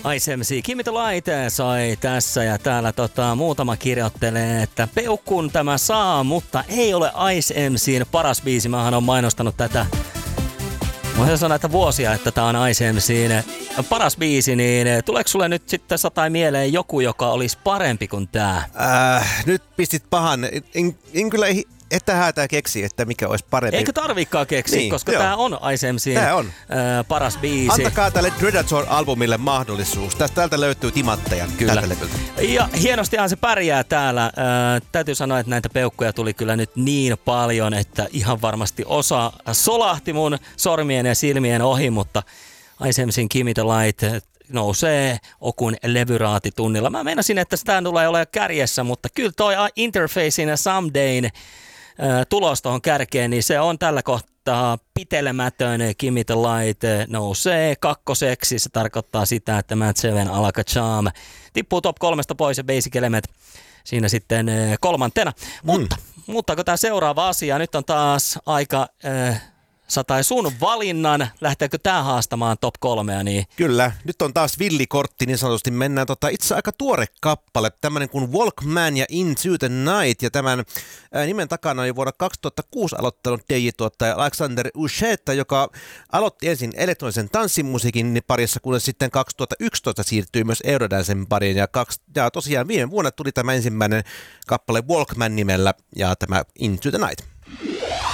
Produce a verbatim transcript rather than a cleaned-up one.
Ice M C Gimme the Light sai tässä ja täällä tota, muutama kirjoittelee, että peukkun tämä saa, mutta ei ole Ice M C:n paras biisi. Mähän on mainostanut tätä, voisin sanoa, että vuosia, että tää on Ice M C:n paras biisi, niin tuleeko sulle nyt sitten satai mieleen joku, joka olisi parempi kuin tää? Äh, nyt pistit pahan. En, en kyllä että häätää keksi, että mikä olisi parempi. Eikö tarvikaan keksiä, niin, koska joo. Tää on Ice M C:n on. Äh, paras biisi. Antakaa tälle Dreadator-albumille mahdollisuus. Tästä täältä löytyy timantteja. Kyllä. Ja hienostihan se pärjää täällä. Äh, täytyy sanoa, että näitä peukkuja tuli kyllä nyt niin paljon, että ihan varmasti osa solahti mun sormien ja silmien ohi, mutta Ice M C:n Gimme the Light nousee Okun levyraatitunnilla. Mä meinasin, että sitä tulee olemaan kärjessä, mutta kyllä toi Interfacein ja Somedayn tulos tuohon kärkeen, niin se on tällä kohtaa pitelemätön. Gimme the Light nousee kakkoseksi. Se tarkoittaa sitä, että Matt Seven Alaka Charm tippuu top kolmesta pois ja Basic Element siinä sitten kolmantena. Mm. Mutta muuttaako tämä seuraava asia? Nyt on taas aika äh, satai sun valinnan. Lähteekö tää haastamaan top kolmea? Niin... Kyllä. Nyt on taas villikortti niin sanotusti. Mennään tota, itse aika tuore kappale. Tämmönen kuin Walkman ja Into the Night. Ja tämän ää, nimen takana oli vuonna kaksituhattakuusi aloittanut D J-tuottaja Alexander Ushetta, joka aloitti ensin elektronisen tanssimusiikin parissa, kunnes sitten kaksituhattayksitoista siirtyi myös Eurodancen pariin. Ja, kaksi, ja tosiaan viime vuonna tuli tämä ensimmäinen kappale Walkman nimellä ja tämä Into the Night.